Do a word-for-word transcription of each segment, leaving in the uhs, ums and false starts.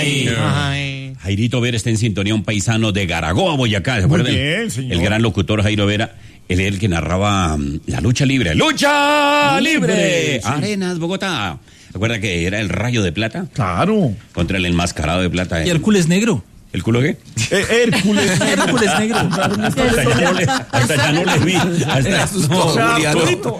Ay, ay. Jairito Vera está en sintonía, un paisano de Garagoa, Boyacá. ¿Se acuerdan? Muy bien, señor. El gran locutor Jairo Vera. Él es el que narraba um, la lucha libre. ¡Lucha libre! libre sí. Arenas, Bogotá. ¿Se acuerda que era el Rayo de Plata? Claro. Contra el enmascarado de plata. Y Hércules Negro. ¿El culo qué? Eh, Hércules Negro. Hércules Negro. Hasta ya no le, hasta ya no le vi. Hasta no, o sea, Arturito.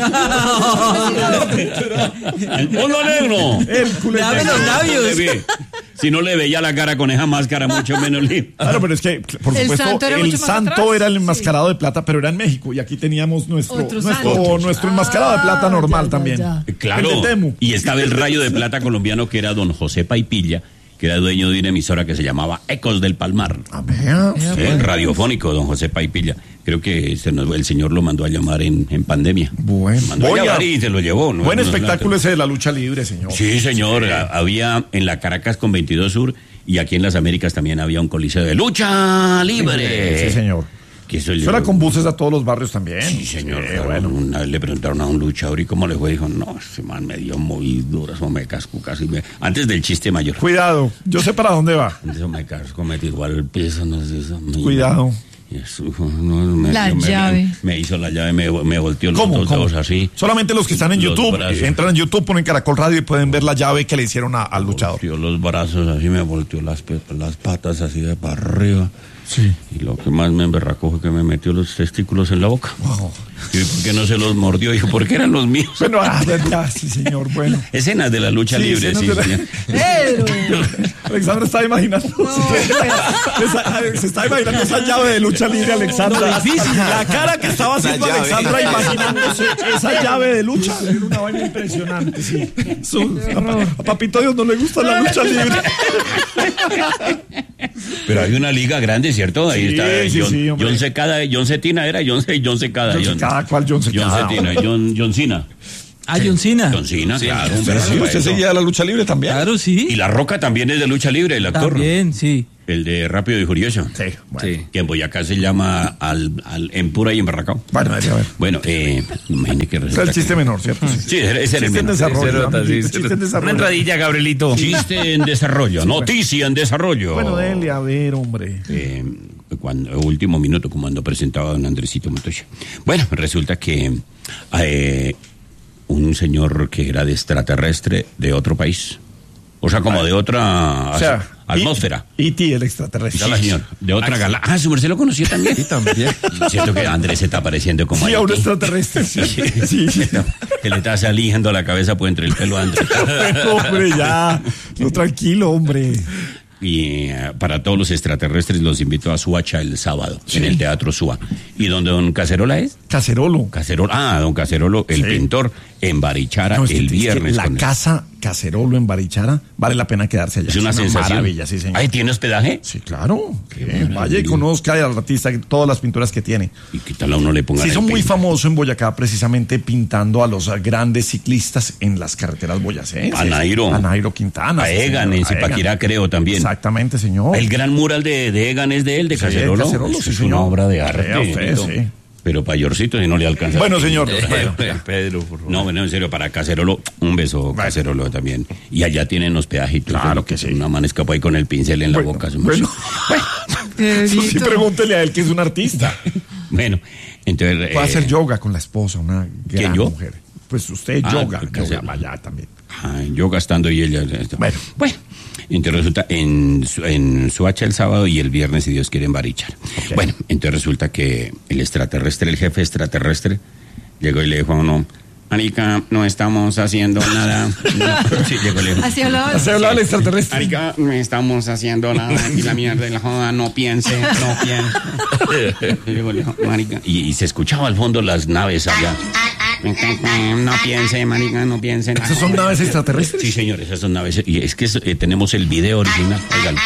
El mundo negro. Hércules Negro. Los labios. Si no le veía la cara con esa máscara, mucho menos libre. Claro, pero es que, por el supuesto, santo era, el santo era el enmascarado sí. de plata, pero era en México. Y aquí teníamos nuestro nuestro, nuestro enmascarado de plata normal ya, también. Ya, ya. Claro. Y estaba el Rayo de Plata colombiano, que era don José Paipilla, que era dueño de una emisora que se llamaba Ecos del Palmar. A ver, sí, bueno. Radiofónico, don José Paipilla. Creo que se nos, el señor lo mandó a llamar en, en pandemia. Bueno, mandó a llamar y se lo llevó. ¿no? Buen espectáculo ese de la lucha libre, señor. Sí, señor. Sí. Había en la Caracas con veintidós Sur y aquí en las Américas también había un coliseo de lucha libre. Sí, señor. Que eso eso era con buses a todos los barrios también. Sí, señor. Sí, claro, bueno. Una vez le preguntaron a un luchador y cómo le fue. Dijo, no, ese man me dio muy duras, o me casco casi. Me... Antes del chiste mayor. Cuidado, yo sé para dónde va. Antes me casco, me tiró al piso, no sé eso. Me... Cuidado. Eso, no, me, la me, llave. Me, me hizo la llave, me, me volteó los ¿Cómo, dos cómo? dedos así. Solamente los que están en YouTube, brazos. Entran en YouTube, ponen Caracol Radio y pueden ver la llave que le hicieron a, al luchador. Me volteó los brazos así, me volteó las, las patas así de para arriba. Sí. Y lo que más me emberracó fue que me metió los testículos en la boca. Wow. Y por qué no se los mordió, y porque eran los míos. Bueno, ah, ya, sí, señor, bueno. Escenas de la lucha sí, libre, sí, la... señor. Pero... Alexandra está imaginando. No. Se está imaginando esa llave de lucha libre, Alexandra. Difícil. La cara que estaba haciendo Alexandra imaginándose esa llave de lucha. Era una vaina impresionante, sí. Su, a, a Papito Dios no le gusta la lucha libre. Pero hay una liga grande, ¿cierto? Ahí sí, está sí, John, sí, John Secada, John Cetina era John, John Secada. John Secada, ¿cuál John Secada? John Cetina, John, John Cena. Ah, John Cena. John Cena, sí, claro. Sí, sí, usted seguía la lucha libre también. Claro, sí. Y La Roca también es de lucha libre, el actor. También, sí. El de Rápido y Furioso. Sí, bueno. Sí. Que en Boyacá se llama al, al en pura y embarracado. Bueno, a ver. Bueno, eh, imagine que resulta. Es el chiste que... menor, ¿cierto? Sí, sí ese era el menor. Chiste en desarrollo. Sí, sí, chiste en desarrollo. Una entradilla, Gabrielito. Chiste en desarrollo, sí, noticia bueno. en desarrollo. Bueno, dele, a ver, hombre. Eh, cuando, último minuto, como cuando presentaba a don Andresito Montoya. Bueno, resulta que eh, un señor que era de extraterrestre de otro país. O sea, como de otra o sea, atmósfera. E T, el extraterrestre. Sí, señor. De otra galaxia. Ah, su merced lo conoció también. Sí, también. Siento que Andrés se está pareciendo como sí, a un extraterrestre. Sí, sí. sí. Que le está saliendo la cabeza por entre el pelo a Andrés. No, hombre, ya. No, tranquilo, hombre. Y uh, para todos los extraterrestres los invito a Suacha el sábado, sí. en el Teatro Sua. ¿Y donde don Cacerola es? Cacerolo. Cacerolo. Ah, don Cacerolo, el sí. pintor, en Barichara, no, el viernes. La casa Cacerolo en Barichara, vale la pena quedarse allá. Es una, es una sensación. Maravilla, sí, señor. ¿Ahí tiene hospedaje? Sí, claro. Vaya y conozca al artista todas las pinturas que tiene. ¿Y qué tal a uno le ponga? Sí, son muy famosos en Boyacá, precisamente pintando a los grandes ciclistas en las carreteras boyacenses. A Nairo. A Nairo Quintana. A Egan, en Zipaquirá, creo también. Exactamente, señor. El gran mural de, de Egan es de él, de sí, Cacerolo. Cacerolo, sí, es señor. Una obra de arte. Sí, usted, sí. Pero payorcito, si no le alcanza. Bueno, señor. Pedro, Pedro, por favor. No, bueno, en serio, para Cacerolo, un beso, bueno. Cacerolo también. Y allá tienen hospedaje. Claro que sí. Una man escapó ahí con el pincel en bueno, la boca. Bueno, bueno. Eso sí, pregúntele a él que es un artista. Bueno, entonces... Puede eh, hacer yoga con la esposa, una gran yo? mujer. Pues usted ah, yoga, yoga allá también. Ah, yo gastando y ella... Bueno. Bueno. Entonces resulta en, en Suacha el sábado y el viernes, si Dios quiere, en Barichara. Okay. Bueno, entonces resulta que el extraterrestre, el jefe extraterrestre, llegó y le dijo a uno, marica, no estamos haciendo nada. No, sí, llegó y le dijo. Así hablaba. Así hablaba el extraterrestre. Marica, no estamos haciendo nada. Aquí la mierda de la joda, no piense, no piense. Llegó y le dijo, marica. Y, y se escuchaba al fondo las naves allá. No piense, marica, no piense. ¿Esas son naves extraterrestres? Sí, señor, esas son naves. Y es que eh, tenemos el video original. Óigalo.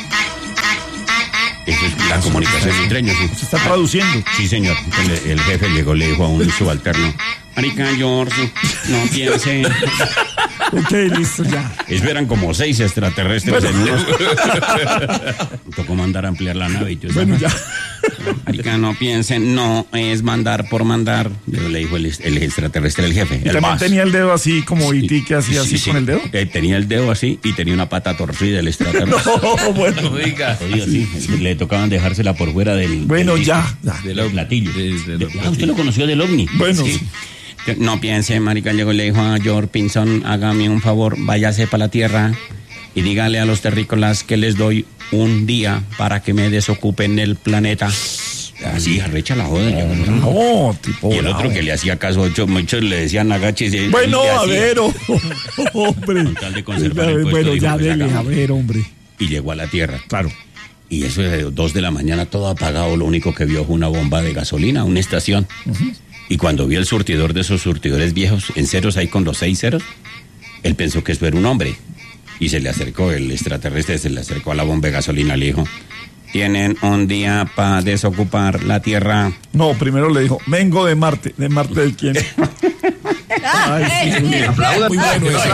Esa es la comunicación entre ellos. ¿Se está traduciendo? Sí, señor. El, el jefe llegó, le dijo a un subalterno, marica, George, no piense. Ok, listo, ya. Esperan como seis extraterrestres bueno. en unos. Tocó mandar a ampliar la nave y todo bueno, eso. ya. Marica, no piensen, no es mandar por mandar. Le dijo el, el extraterrestre, el jefe. ¿Y también tenía el dedo así como I T que hacía sí, así sí. con el dedo? Eh, tenía el dedo así y tenía una pata torcida el extraterrestre. No, bueno. No diga. Oye, sí, le tocaban dejársela por fuera del... Bueno, del ya, ya. Del platillo. De- de- de- Ah, usted lo conoció del ovni. Bueno, Sí. No piense, marica, llegó y le dijo a George Pinson, hágame un favor, váyase para la tierra y dígale a los terrícolas que les doy un día para que me desocupen el planeta. Así, arrecha la joda. no, tipo. Y el otro bravo. que le hacía caso, muchos, muchos le decían agaches. y- Bueno, y le a hacía. ver, oh, hombre. Con tal de conservar el puesto, Bueno, dijo, ya pues, dele, a hagamos. ver, hombre. Y llegó a la tierra. Claro. Y eso de dos de la mañana, todo apagado, lo único que vio fue una bomba de gasolina, una estación. Y cuando vio el surtidor de esos surtidores viejos, en ceros ahí con los seis ceros, él pensó que eso era un hombre. Y se le acercó, el extraterrestre se le acercó a la bomba de gasolina, le dijo, tienen un día para desocupar la tierra. No, primero le dijo, vengo de Marte. ¿De Marte de quién? Ay, sí, muy Aplauda, muy bueno. aplauda.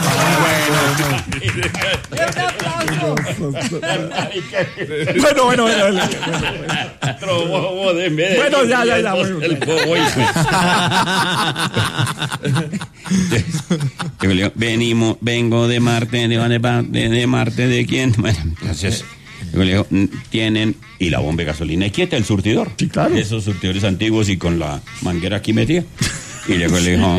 Bueno, bueno, bueno. bueno, bueno. Bueno, ya, ya, ya, bueno. El bobo, hijo. Yo le digo, venimos, vengo de Marte, de, de, de, de Marte, ¿de quién? Bueno, entonces, yo le digo, tienen, y la bomba de gasolina, y quieta el surtidor. Sí, claro. Esos surtidores antiguos y con la manguera aquí metida. Y luego le dijo,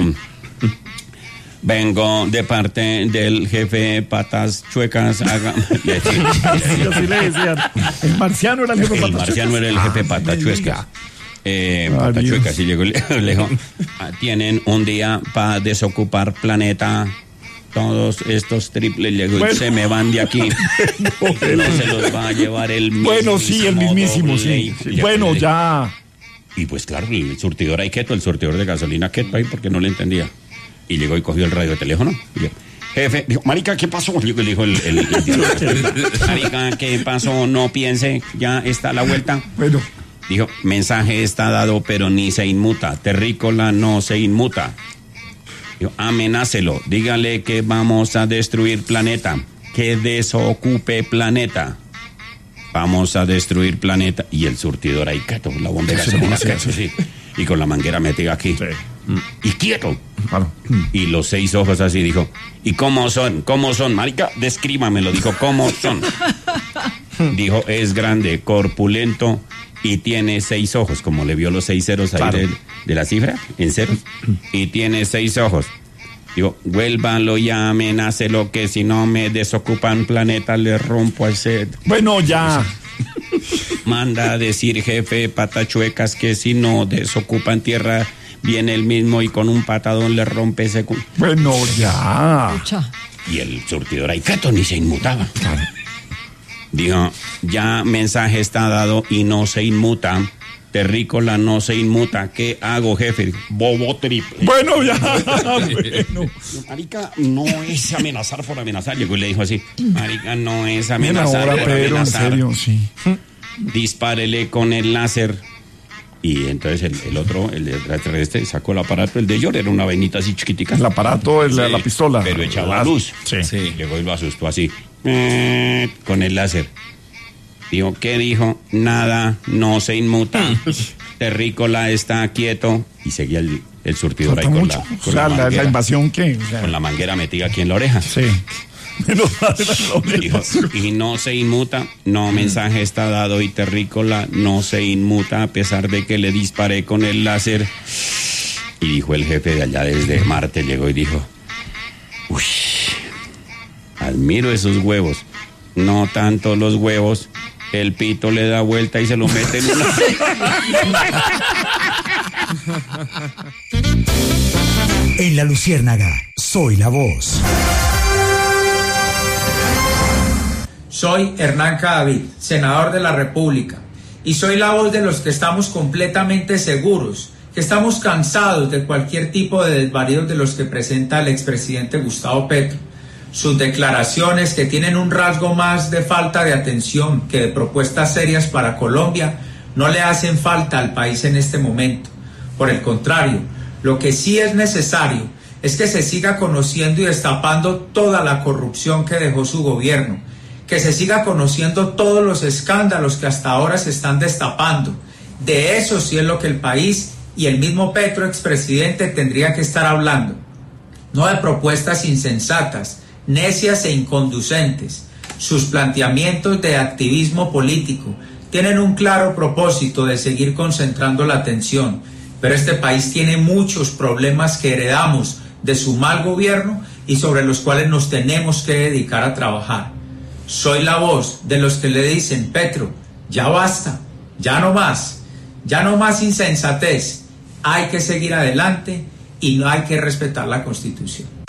vengo de parte del jefe Patas Chuecas. Haga... Le decía, Sí, así le decían. El marciano era el jefe el Patas marciano era el jefe Ah, Patachuescas. Eh, Ah, Patachuecas, y llegó y le, le dijo, "Ah, tienen un día para desocupar planeta. Todos estos triples llegó, Bueno. se me van de aquí. No se los va a llevar el mismo. Bueno, sí, el mismísimo, sí. sí. Bueno, ya. Y pues claro, el surtidor ahí quieto, el surtidor de gasolina quieto ahí porque no le entendía. Y llegó y cogió el radio de teléfono. Y yo, jefe, dijo, marica, ¿qué pasó? Y le dijo el, el, el marica, ¿qué pasó? No piense, ya está a la vuelta. Bueno. Dijo, mensaje está dado, pero ni se inmuta. Terrícola no se inmuta. Dijo, amenácelo, dígale que vamos a destruir planeta, que desocupe planeta. Vamos a destruir planeta. Y el surtidor ahí quieto, la bomba de gasolina quieto, sí. Y con la manguera metida aquí. Sí. Y quieto. Claro. Y los seis ojos así, dijo, ¿y cómo son? ¿Cómo son? Marica, descríbamelo, dijo, ¿cómo son? Dijo, es grande, corpulento y tiene seis ojos, como le vio los seis ceros ahí Claro. de, de la cifra, en ceros, y tiene seis ojos. Digo, vuélvalo y amenácelo que si no me desocupan planeta le rompo ese... Bueno, ya. Manda a decir jefe Patachuecas que si no desocupan tierra viene el mismo y con un patadón le rompe ese... cu-". Bueno, ya. Y el surtidor ahí quieto ni se inmutaba. Dijo, ya mensaje está dado y no se inmuta. Terrícola no se inmuta. ¿Qué hago, jefe? Bobo triple. Bueno, ya. Bueno. Marica, no es amenazar por amenazar. Llegó y le dijo así, marica, no es Mira amenazar ahora, por Pedro, en amenazar. serio, sí. Dispárele con el láser. Y entonces el, el otro, el de extraterrestre, sacó el aparato, el de George, era una vainita así chiquitica. El aparato, el, la, Sí, la pistola. Pero echaba La- luz. Sí. Sí. Llegó y lo asustó así, eh, con el láser. Dijo, ¿qué dijo? Nada, no se inmuta. Terrícola está quieto. Y seguía el, el surtidor ahí Falta con mucho. la, O con sea, la la, la manguera, invasión que. O sea, con la manguera metida aquí en la oreja. sí. Menos mal era la Dijo, invasión. y no se inmuta, no, mensaje está dado y Terrícola no se inmuta a pesar de que le disparé con el láser. Y dijo el jefe de allá desde Marte, llegó y dijo, uy, admiro esos huevos, no tanto los huevos, el pito le da vuelta y se lo mete en una... En La Luciérnaga, soy la voz. Soy Hernán Cadavid, senador de la República, y soy la voz de los que estamos completamente seguros, que estamos cansados de cualquier tipo de desvaríos de los que presenta el expresidente Gustavo Petro. Sus declaraciones, que tienen un rasgo más de falta de atención que de propuestas serias para Colombia, no le hacen falta al país en este momento. Por el contrario, lo que sí es necesario es que se siga conociendo y destapando toda la corrupción que dejó su gobierno, que se siga conociendo todos los escándalos que hasta ahora se están destapando. De eso sí es lo que el país y el mismo Petro, expresidente, tendría que estar hablando. No de propuestas insensatas, necias e inconducentes. Sus planteamientos de activismo político tienen un claro propósito de seguir concentrando la atención, pero este país tiene muchos problemas que heredamos de su mal gobierno y sobre los cuales nos tenemos que dedicar a trabajar. Soy la voz de los que le dicen: Petro, ya basta, ya no más, ya no más insensatez, hay que seguir adelante y no hay que respetar la Constitución.